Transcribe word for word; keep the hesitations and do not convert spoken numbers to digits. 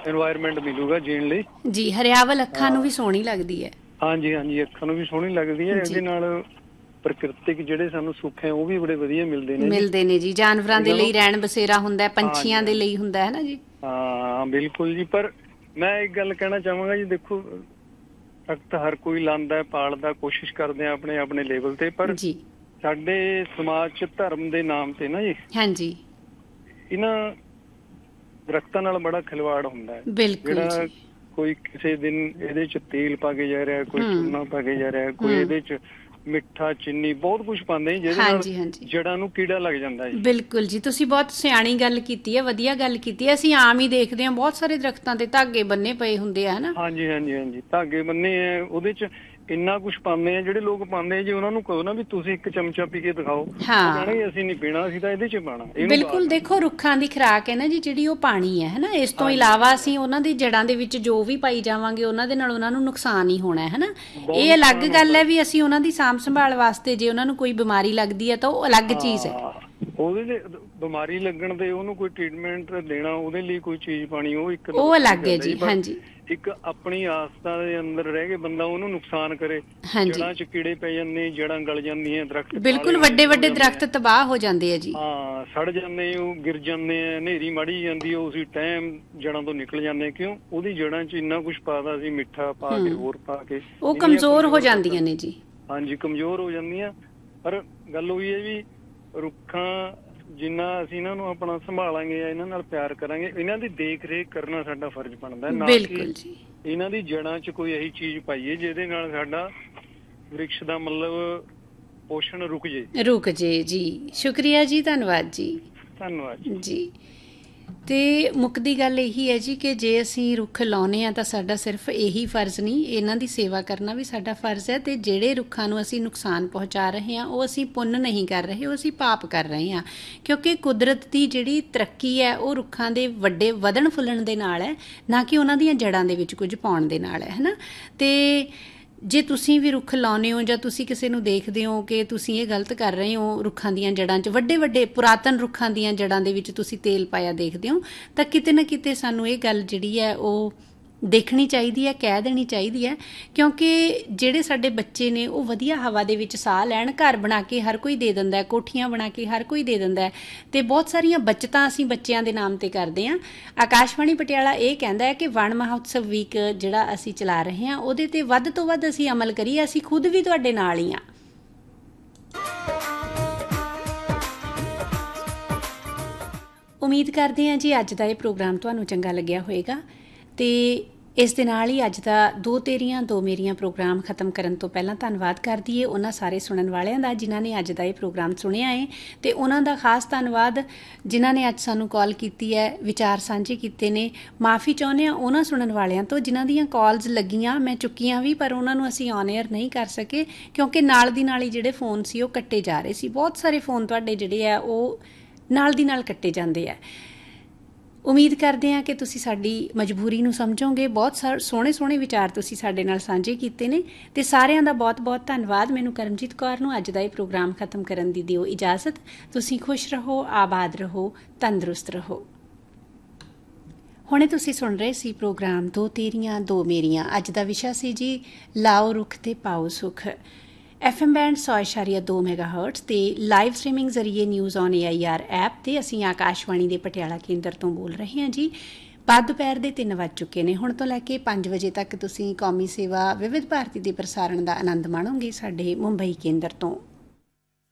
Environment मिलूगा जीण लई जी। हरियावल अखां नूं भी सोहणी लगदी है। हाँ जी हाँ जी, अखां नूं भी सोहणी लगदी है। इहदे नाल ਪ੍ਰਕਿਰਤਿਕ ਜਿਹੜੇ ਸਾਨੂੰ ਸੁੱਖ ਹੈ ਉਹ ਵੀ ਬੜੇ ਵਧੀਆ ਮਿਲਦੇ ਨੇ ਮਿਲਦੇ ਨੇ ਜੀ। ਜਾਨਵਰਾਂ ਦੇ ਲਈ ਰਹਿਣ ਬਸੇਰਾ ਹੁੰਦਾ, ਪੰਛੀਆਂ ਦੇ ਲਈ ਹੁੰਦਾ ਹੈ ਨਾ ਜੀ। ਹਾਂ ਬਿਲਕੁਲ ਜੀ। ਪਰ ਮੈਂ ਇੱਕ ਗੱਲ ਕਹਿਣਾ ਚਾਹਾਂਗਾ ਜੀ, ਦੇਖੋ ਦਰਖਤ ਹਰ ਕੋਈ ਲਾਉਂਦਾ, ਪਾਲਦਾ, ਕੋਸ਼ਿਸ਼ ਕਰਦੇ ਆ ਆਪਣੇ ਆਪਣੇ ਲੈਵਲ ਤੇ, ਪਰ ਸਾਡੇ ਸਮਾਜ 'ਚ ਧਰਮ ਦੇ ਨਾਮ ਤੇ ਨਾ ਜੀ ਹਾਂਜੀ ਇਹਨਾਂ ਦਰਖਤਾਂ ਨਾਲ ਬੜਾ ਖਿਲਵਾੜ ਹੁੰਦਾ ਹੈ। ਜਿਹੜਾ ਕੋਈ ਕਿਸੇ ਦਿਨ ਇਹਦੇ 'ਚ ਤੇਲ ਪਾ ਕੇ ਜਾ ਰਿਹਾ, ਕੋਈ ਚੂਨਾ ਪਾ ਕੇ ਜਾ ਰਿਹਾ, ਕੋਈ ਇਹਦੇ 'ਚ ਮਿੱਠਾ, ਚੀਨੀ, ਬਹੁਤ ਕੁਛ ਪਾਉਂਦੇ ਜਿਹਦੇ ਨਾਲ ਜੜ੍ਹਾਂ ਨੂੰ ਕੀੜਾ ਲੱਗ ਜਾਂਦਾ ਜੀ। ਬਿਲਕੁਲ ਜੀ, ਤੁਸੀਂ ਬਹੁਤ ਸਿਆਣੀ ਗੱਲ ਕੀਤੀ ਹੈ, ਵਧੀਆ ਗੱਲ ਕੀਤੀ ਹੈ। ਅਸੀਂ ਆਮ ਹੀ ਦੇਖਦੇ ਹਾਂ ਬਹੁਤ ਸਾਰੇ ਦਰਖਤਾਂ ਤੇ ਧਾਗੇ ਬੰਨੇ ਪਏ ਹੁੰਦੇ ਆ, ਹਨਾ। ਹਾਂਜੀ ਹਾਂਜੀ ਹਾਂਜੀ, ਧਾਗੇ ਬੰਨੇ ਆ, ਉਹਦੇ 'ਚ ਇੰਨਾ ਕੁਛ ਪਾਉਂਦੇ ਆ। ਜਿਹੜੇ ਲੋਕ ਪਾਉਂਦੇ ਆ ਜੀ ਉਹਨਾਂ ਨੂੰ ਕਹੋ ਨਾ ਵੀ ਤੁਸੀਂ ਇੱਕ ਚਮਚਾ ਪੀ ਕੇ ਦਿਖਾਓ, ਕਹਿਣਗੇ ਅਸੀਂ ਨਹੀਂ ਪੀਣਾ, ਅਸੀਂ ਤਾਂ ਇਹਦੇ 'ਚ ਪਾਣਾ। ਬਿਲਕੁਲ, ਦੇਖੋ ਰੁੱਖਾਂ ਦੀ ਖੁਰਾਕ ਹੈ ਨਾ ਜੀ ਜਿਹੜੀ, ਉਹ ਪਾਣੀ ਹੈ, ਹਨਾ। ਇਸ ਤੋਂ ਇਲਾਵਾ ਅਸੀਂ ਉਹਨਾਂ ਦੀ ਜੜ੍ਹਾਂ ਦੇ ਵਿੱਚ ਜੋ ਵੀ ਪਾਈ ਜਾਵਾਂਗੇ ਉਹਨਾਂ ਦੇ ਨਾਲ ਉਹਨਾਂ ਨੂੰ ਨੁਕਸਾਨ ਹੀ ਹੋਣਾ, ਹਨਾ। ਇਹ ਅਲੱਗ ਗੱਲ ਹੈ ਵੀ ਅਸੀਂ ਉਹਨਾਂ ਦੀ ਸਾਂਭ ਸੰਭਾਲ ਵਾਸਤੇ ਜੇ ਉਹਨਾਂ ਨੂੰ ਕੋਈ ਬਿਮਾਰੀ ਲੱਗਦੀ ਹੈ ਤਾਂ ਉਹ ਅਲੱਗ ਚੀਜ਼ ਹੈ। ਉਹਦੇ ਲਈ ਬਿਮਾਰੀ ਲੱਗਣ ਤੇ ਉਹਨੂੰ ਕੋਈ ਟ੍ਰੀਟਮੈਂਟ ਦੇਣਾ, ਉਹਦੇ ਲਈ ਕੋਈ ਚੀਜ਼ ਪਾਣੀ, ਉਹ ਇੱਕ ਉਹ ਅਲੱਗ ਹੈ ਜੀ। ਹਾਂਜੀ, ਇੱਕ ਆਪਣੀ ਆਸਥਾ ਦੇ ਅੰਦਰ ਰਹਿ ਕੇ ਬੰਦਾ ਉਹਨੂੰ ਨੁਕਸਾਨ ਕਰੇ, ਜੜ੍ਹਾਂ 'ਚ ਕੀੜੇ ਪੈ ਜਾਂਦੇ, ਜੜ੍ਹਾਂ ਗਲ ਜਾਂਦੀਆਂ, ਦਰਖਤ ਬਿਲਕੁਲ ਵੱਡੇ ਵੱਡੇ ਦਰਖਤ ਤਬਾਹ ਹੋ ਜਾਂਦੇ ਆ ਜੀ। ਹਾਂ, ਸੜ ਜਾਂਦੇ, ਉਹ ਗਿਰ ਜਾਂਦੇ ਆ, ਹਨੇਰੀ ਮਾੜੀ ਜਾਂਦੀ ਹੈ, ਉਸੇ ਟਾਈਮ ਜੜ੍ਹਾਂ ਤੋਂ ਨਿਕਲ ਜਾਂਦੇ। ਕਿਉਂ? ਉਹਦੀ ਜੜ੍ਹਾਂ 'ਚ ਇੰਨਾ ਕੁਛ ਪਾਦਾ ਸੀ, ਮਿੱਠਾ ਪਾ ਕੇ, ਹੋਰ ਪਾ ਕੇ, ਉਹ ਕਮਜ਼ੋਰ ਹੋ ਜਾਂਦੀਆਂ ਨੇ ਜੀ। ਹਾਂਜੀ, ਕਮਜ਼ੋਰ ਹੋ ਜਾਂਦੀਆਂ। ਪਰ ਗੱਲ ਉਹੀ ਹੈ ਵੀ ਰੁੱਖਾਂ ਜਿੰਨਾ ਅਸੀਂ ਇਹਨਾਂ ਨੂੰ ਆਪਣਾ ਸੰਭਾਲਾਂਗੇ, ਇਹਨਾਂ ਨਾਲ ਪਿਆਰ ਕਰਾਂਗੇ, ਇਹਨਾਂ ਦੀ ਦੇਖ ਰੇਖ ਕਰਨਾ ਸਾਡਾ ਫਰਜ਼ ਬਣਦਾ, ਨਾ ਕਿ ਇਹਨਾਂ ਦੀ ਜੜ੍ਹਾਂ 'ਚ ਕੋਈ ਇਹੀ ਚੀਜ਼ ਪਾਈਏ ਜਿਹਦੇ ਨਾਲ ਸਾਡਾ ਵ੍ਰਿਕਸ਼ ਦਾ ਮਤਲਬ ਪੋਸ਼ਣ ਰੁਕ ਜੇ ਰੁਕ ਜੇ ਜੀ। ਸ਼ੁਕਰੀਆ ਜੀ, ਧੰਨਵਾਦ ਜੀ। ਧੰਨਵਾਦ ਜੀ। ਤੇ ਮੁੱਕਦੀ ਗੱਲ ਇਹੀ ਹੈ ਜੀ ਕਿ ਜੇ ਅਸੀਂ ਰੁੱਖ ਲਾਉਂਦੇ ਹਾਂ ਤਾਂ ਸਾਡਾ ਸਿਰਫ ਇਹੀ ਫਰਜ਼ ਨਹੀਂ, ਇਹਨਾਂ ਦੀ ਸੇਵਾ ਕਰਨਾ ਵੀ ਸਾਡਾ ਫਰਜ਼ ਹੈ। ਤੇ ਜਿਹੜੇ ਰੁੱਖਾਂ ਨੂੰ ਅਸੀਂ ਨੁਕਸਾਨ ਪਹੁੰਚਾ ਰਹੇ ਹਾਂ ਉਹ ਅਸੀਂ ਪੁੰਨ ਨਹੀਂ ਕਰ ਰਹੇ, ਉਹ ਅਸੀਂ ਪਾਪ ਕਰ ਰਹੇ ਹਾਂ। ਕਿਉਂਕਿ ਕੁਦਰਤ ਦੀ ਜਿਹੜੀ ਤਰੱਕੀ ਹੈ ਉਹ ਰੁੱਖਾਂ ਦੇ ਵੱਡੇ ਵਧਣ ਫੁੱਲਣ ਦੇ ਨਾਲ ਹੈ, ਨਾ ਕਿ ਉਹਨਾਂ ਦੀਆਂ ਜੜ੍ਹਾਂ ਦੇ ਵਿੱਚ ਕੁਝ ਪਾਉਣ ਦੇ ਨਾਲ ਹੈ, ਹੈ ਨਾ। ਤੇ ਜੇ ਤੁਸੀਂ ਵੀ ਰੁੱਖ ਲਾਉਂਦੇ ਹੋ ਜਾਂ ਤੁਸੀਂ ਕਿਸੇ ਨੂੰ ਦੇਖਦੇ ਹੋ ਕਿ ਤੁਸੀਂ ਇਹ ਗਲਤ ਕਰ ਰਹੇ ਹੋ, ਰੁੱਖਾਂ ਦੀਆਂ ਜੜ੍ਹਾਂ 'ਚ, ਵੱਡੇ ਵੱਡੇ ਪੁਰਾਤਨ ਰੁੱਖਾਂ ਦੀਆਂ ਜੜ੍ਹਾਂ ਦੇ ਵਿੱਚ ਤੁਸੀਂ ਤੇਲ ਪਾਇਆ ਦੇਖਦੇ ਹੋ, ਤਾਂ ਕਿਤੇ ਨਾ ਕਿਤੇ ਸਾਨੂੰ ਇਹ ਗੱਲ ਜਿਹੜੀ ਹੈ ਉਹ ਦੇਖਣੀ ਚਾਹੀਦੀ ਹੈ, ਕਹਿ ਦੇਣੀ ਚਾਹੀਦੀ ਹੈ। ਕਿਉਂਕਿ ਜਿਹੜੇ ਸਾਡੇ ਬੱਚੇ ਨੇ ਉਹ ਵਧੀਆ ਹਵਾ ਦੇ ਵਿੱਚ ਸਾਹ ਲੈਣ, ਘਰ ਬਣਾ ਕੇ ਹਰ ਕੋਈ ਦੇ ਦਿੰਦਾ, ਕੋਠੀਆਂ ਬਣਾ ਕੇ ਹਰ ਕੋਈ ਦੇ ਦਿੰਦਾ, ਅਤੇ ਬਹੁਤ ਸਾਰੀਆਂ ਬੱਚਤਾਂ ਅਸੀਂ ਬੱਚਿਆਂ ਦੇ ਨਾਮ 'ਤੇ ਕਰਦੇ ਹਾਂ। ਆਕਾਸ਼ਵਾਣੀ ਪਟਿਆਲਾ ਇਹ ਕਹਿੰਦਾ ਹੈ ਕਿ ਵਣ ਮਹਾਉਤਸਵ ਵੀਕ ਜਿਹੜਾ ਅਸੀਂ ਚਲਾ ਰਹੇ ਹਾਂ ਉਹਦੇ 'ਤੇ ਵੱਧ ਤੋਂ ਵੱਧ ਅਸੀਂ ਅਮਲ ਕਰੀਏ। ਅਸੀਂ ਖੁਦ ਵੀ ਤੁਹਾਡੇ ਨਾਲ ਹੀ ਹਾਂ। ਉਮੀਦ ਕਰਦੇ ਹਾਂ ਜੀ ਅੱਜ ਦਾ ਇਹ ਪ੍ਰੋਗਰਾਮ ਤੁਹਾਨੂੰ ਚੰਗਾ ਲੱਗਿਆ ਹੋਵੇਗਾ। ਅਤੇ ਇਸ ਦੇ ਨਾਲ ਹੀ ਅੱਜ ਦਾ ਦੋ ਤੇਰੀਆਂ ਦੋ ਮੇਰੀਆਂ ਪ੍ਰੋਗਰਾਮ ਖ਼ਤਮ ਕਰਨ ਤੋਂ ਪਹਿਲਾਂ ਧੰਨਵਾਦ ਕਰਦੀ ਏ ਉਹਨਾਂ ਸਾਰੇ ਸੁਣਨ ਵਾਲਿਆਂ ਦਾ ਜਿਨ੍ਹਾਂ ਨੇ ਅੱਜ ਦਾ ਇਹ ਪ੍ਰੋਗਰਾਮ ਸੁਣਿਆ ਹੈ, ਅਤੇ ਉਹਨਾਂ ਦਾ ਖਾਸ ਧੰਨਵਾਦ ਜਿਨ੍ਹਾਂ ਨੇ ਅੱਜ ਸਾਨੂੰ ਕਾਲ ਕੀਤੀ ਹੈ, ਵਿਚਾਰ ਸਾਂਝੇ ਕੀਤੇ ਨੇ। ਮਾफ़ੀ ਚਾਹੁੰਦੇ ਹਾਂ ਉਹਨਾਂ ਸੁਣਨ ਵਾਲਿਆਂ ਤੋਂ ਜਿਨ੍ਹਾਂ ਦੀਆਂ ਕਾਲਸ ਲੱਗੀਆਂ, ਮੈਂ ਚੁੱਕੀਆਂ ਵੀ, ਪਰ ਉਹਨਾਂ ਨੂੰ ਅਸੀਂ ਔਨ ਏਅਰ ਨਹੀਂ ਕਰ ਸਕੇ ਕਿਉਂਕਿ ਨਾਲ ਦੀ ਨਾਲ ਹੀ ਜਿਹੜੇ ਫ਼ੋਨ ਸੀ ਉਹ ਕੱਟੇ ਜਾ ਰਹੇ ਸੀ। ਬਹੁਤ ਸਾਰੇ ਫ਼ੋਨ ਤੁਹਾਡੇ ਜਿਹੜੇ ਆ ਉਹ ਨਾਲ ਦੀ ਨਾਲ ਕੱਟੇ ਜਾਂਦੇ ਆ। ਉਮੀਦ ਕਰਦੇ ਹਾਂ ਕਿ ਤੁਸੀਂ ਸਾਡੀ ਮਜਬੂਰੀ ਨੂੰ ਸਮਝੋਗੇ। ਬਹੁਤ ਸਾਰੇ ਸੋਹਣੇ ਸੋਹਣੇ ਵਿਚਾਰ ਤੁਸੀਂ ਸਾਡੇ ਨਾਲ ਸਾਂਝੇ ਕੀਤੇ ਨੇ, ਅਤੇ ਸਾਰਿਆਂ ਦਾ ਬਹੁਤ ਬਹੁਤ ਧੰਨਵਾਦ। ਮੈਨੂੰ ਕਰਮਜੀਤ ਕੌਰ ਨੂੰ ਅੱਜ ਦਾ ਇਹ ਪ੍ਰੋਗਰਾਮ ਖ਼ਤਮ ਕਰਨ ਦੀ ਦਿਓ ਇਜਾਜ਼ਤ। ਤੁਸੀਂ ਖੁਸ਼ ਰਹੋ, ਆਬਾਦ ਰਹੋ, ਤੰਦਰੁਸਤ ਰਹੋ। ਹੁਣੇ ਤੁਸੀਂ ਸੁਣ ਰਹੇ ਸੀ ਪ੍ਰੋਗਰਾਮ ਦੋ ਤੇਰੀਆਂ ਦੋ ਮੇਰੀਆਂ। ਅੱਜ ਦਾ ਵਿਸ਼ਾ ਸੀ ਜੀ ਲਾਓ ਰੁੱਖ ਤੇ ਪਾਓ ਸੁੱਖ। ਐਫ ਐਮ ਬੈਂਡ ਸੌ ਇਸ਼ਾਰੀਆ ਦੋ ਮੈਗਾ ਹਰਟਸ ਅਤੇ ਲਾਈਵ ਸਟਰੀਮਿੰਗ ਜ਼ਰੀਏ news on A I R app 'ਤੇ ਅਸੀਂ ਆਕਾਸ਼ਵਾਣੀ ਦੇ ਪਟਿਆਲਾ ਕੇਂਦਰ ਤੋਂ ਬੋਲ ਰਹੇ ਹਾਂ ਜੀ। ਬਾਅਦ ਦੁਪਹਿਰ ਦੇ ਤਿੰਨ ਵੱਜ ਚੁੱਕੇ ਨੇ। ਹੁਣ ਤੋਂ ਲੈ ਕੇ ਪੰਜ ਵਜੇ ਤੱਕ ਤੁਸੀਂ ਕੌਮੀ ਸੇਵਾ ਵਿਵਿਧ ਭਾਰਤੀ ਦੇ ਪ੍ਰਸਾਰਣ ਦਾ ਆਨੰਦ ਮਾਣੋਗੇ ਸਾਡੇ ਮੁੰਬਈ ਕੇਂਦਰ ਤੋਂ।